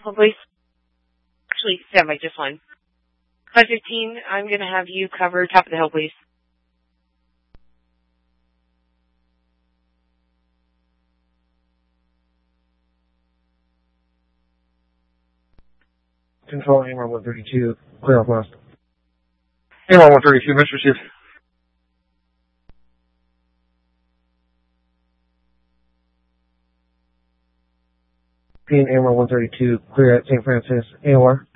Hold please. Actually, stand by just one. 515, I'm going to have you cover top of the hill, please. Control AMR 132, clear off west. AMR 132, message received. AMR 132, clear at St. Francis, AOR.